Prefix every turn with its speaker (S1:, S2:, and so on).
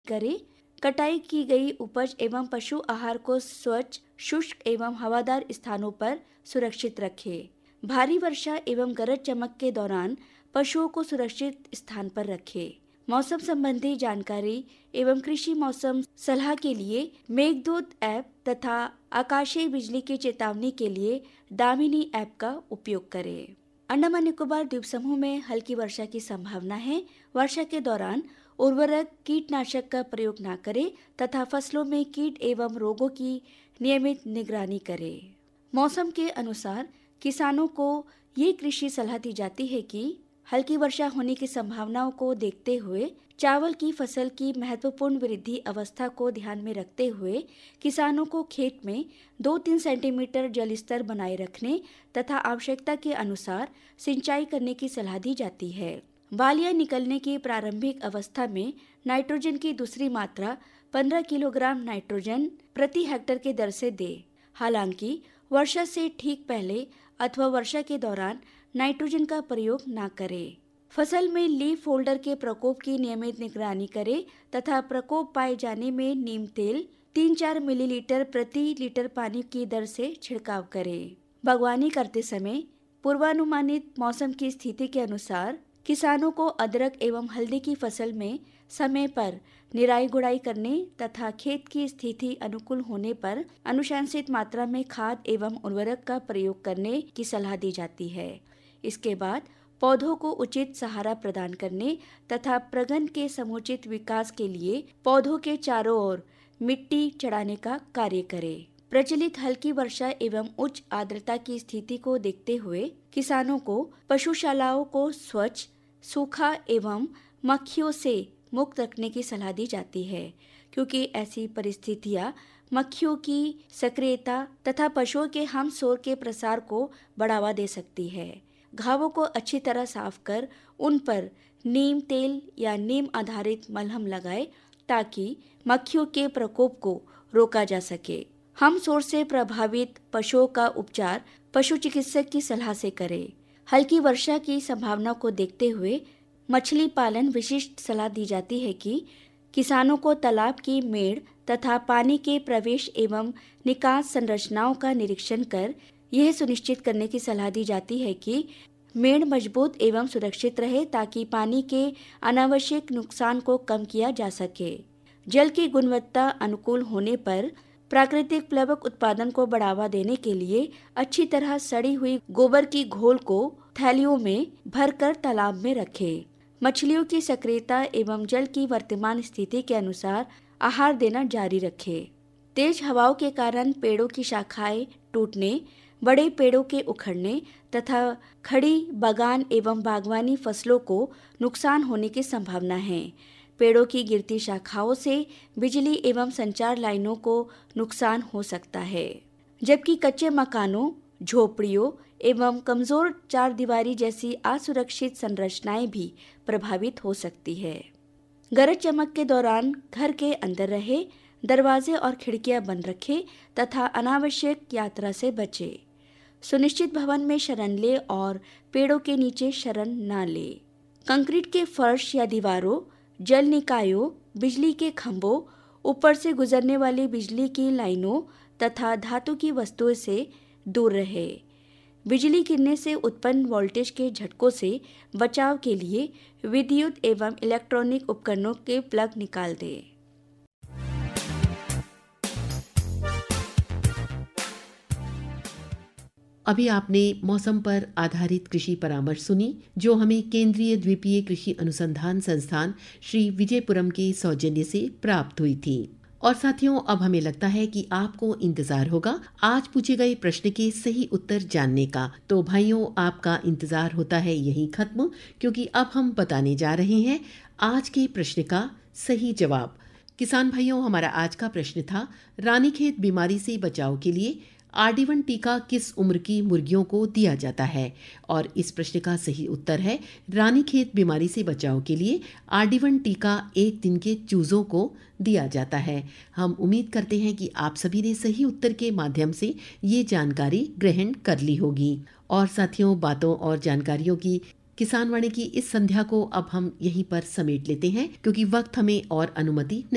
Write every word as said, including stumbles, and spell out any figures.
S1: करें। कटाई की गई उपज एवं पशु आहार को स्वच्छ, शुष्क एवं हवादार स्थानों पर सुरक्षित रखें। भारी वर्षा एवं गरज चमक के दौरान पशुओं को सुरक्षित स्थान पर रखें। मौसम संबंधी जानकारी एवं कृषि मौसम सलाह के लिए मेघदूत ऐप तथा आकाशीय बिजली की चेतावनी के लिए दामिनी ऐप का उपयोग करें। अंडमान निकोबार द्वीप समूह में हल्की वर्षा की संभावना है। वर्षा के दौरान उर्वरक, कीटनाशक का प्रयोग न करें तथा फसलों में कीट एवं रोगों की नियमित निगरानी करें। मौसम के अनुसार किसानों को ये कृषि सलाह दी जाती है कि हल्की वर्षा होने की संभावनाओं को देखते हुए चावल की फसल की महत्वपूर्ण वृद्धि अवस्था को ध्यान में रखते हुए किसानों को खेत में दो तीन सेंटीमीटर जल स्तर बनाए रखने तथा आवश्यकता के अनुसार सिंचाई करने की सलाह दी जाती है। बालियां निकलने की प्रारंभिक अवस्था में नाइट्रोजन की दूसरी मात्रा पंद्रह किलोग्राम नाइट्रोजन प्रति हेक्टेयर के दर से दे। हालांकि वर्षा से ठीक पहले अथवा वर्षा के दौरान नाइट्रोजन का प्रयोग न करें। फसल में लीफ फोल्डर के प्रकोप की नियमित निगरानी करें तथा प्रकोप पाए जाने में नीम तेल तीन चार मिलीलीटर प्रति लीटर पानी की दर से छिड़काव करें। बागवानी करते समय पूर्वानुमानित मौसम की स्थिति के अनुसार किसानों को अदरक एवं हल्दी की फसल में समय पर निराई गुड़ाई करने तथा खेत की स्थिति अनुकूल होने पर अनुशंसित मात्रा में खाद एवं उर्वरक का प्रयोग करने की सलाह दी जाती है। इसके बाद पौधों को उचित सहारा प्रदान करने तथा प्रगन के समुचित विकास के लिए पौधों के चारों ओर मिट्टी चढ़ाने का कार्य करें। प्रचलित हल्की वर्षा एवं उच्च आर्द्रता की स्थिति को देखते हुए किसानों को पशुशालाओं को स्वच्छ, सूखा एवं मक्खियों से मुक्त रखने की सलाह दी जाती है, क्योंकि ऐसी परिस्थितियां मक्खियों की सक्रियता तथा पशुओं के हम शोर के प्रसार को बढ़ावा दे सकती है। घावों को अच्छी तरह साफ कर उन पर नीम तेल या नीम आधारित मलहम लगाएं ताकि मक्खियों के प्रकोप को रोका जा सके। हम शोर से प्रभावित पशुओं का उपचार पशु चिकित्सक की सलाह से करें। हल्की वर्षा की संभावना को देखते हुए मछली पालन विशिष्ट सलाह दी जाती है कि किसानों को तालाब की मेड़ तथा पानी के प्रवेश एवं निकास संरचनाओं का निरीक्षण कर यह सुनिश्चित करने की सलाह दी जाती है कि मेड़ मजबूत एवं सुरक्षित रहे ताकि पानी के अनावश्यक नुकसान को कम किया जा सके। जल की गुणवत्ता अनुकूल होने पर प्राकृतिक प्लवक उत्पादन को बढ़ावा देने के लिए अच्छी तरह सड़ी हुई गोबर की घोल को थैलियों में भरकर तालाब में रखें। मछलियों की सक्रियता एवं जल की वर्तमान स्थिति के अनुसार आहार देना जारी रखें। तेज हवाओं के कारण पेड़ों की शाखाएं टूटने, बड़े पेड़ों के उखड़ने तथा खड़ी बागान एवं बागवानी फसलों को नुकसान होने की संभावना है। पेड़ों की गिरती शाखाओं से बिजली एवं संचार लाइनों को नुकसान हो सकता है, जबकि कच्चे मकानों, झोपड़ियों एवं कमजोर चार दीवारी जैसी असुरक्षित संरचनाएं भी प्रभावित हो सकती है। गरज चमक के दौरान घर के अंदर रहे, दरवाजे और खिड़कियां बंद रखें तथा अनावश्यक यात्रा से बचें। सुनिश्चित भवन में शरण ले और पेड़ों के नीचे शरण न ले। कंक्रीट के फर्श या दीवारों, जल निकायों, बिजली के खंभों, ऊपर से गुजरने वाली बिजली की लाइनों तथा धातु की वस्तुओं से दूर रहे। बिजली गिरने से उत्पन्न वोल्टेज के झटकों से बचाव के लिए विद्युत एवं इलेक्ट्रॉनिक उपकरणों के प्लग निकाल दें।
S2: अभी आपने मौसम पर आधारित कृषि परामर्श सुनी, जो हमें केंद्रीय द्वीपीय कृषि अनुसंधान संस्थान श्री विजयपुरम के सौजन्य से प्राप्त हुई थी। और साथियों, अब हमें लगता है कि आपको इंतजार होगा आज पूछे गए प्रश्न के सही उत्तर जानने का। तो भाइयों, आपका इंतजार होता है यही खत्म, क्योंकि अब हम बताने जा रहे हैं आज के प्रश्न का सही जवाब। किसान भाइयों, हमारा आज का प्रश्न था, रानीखेत बीमारी से बचाव के लिए आर डी वन टीका किस उम्र की मुर्गियों को दिया जाता है? और इस प्रश्न का सही उत्तर है, रानीखेत बीमारी से बचाव के लिए आर डी वन टीका एक दिन के चूजों को दिया जाता है। हम उम्मीद करते हैं कि आप सभी ने सही उत्तर के माध्यम से ये जानकारी ग्रहण कर ली होगी। और साथियों, बातों और जानकारियों की किसान वाणी की इस संध्या को अब हम यहीं पर समेट लेते हैं, क्योंकि वक्त हमें और अनुमति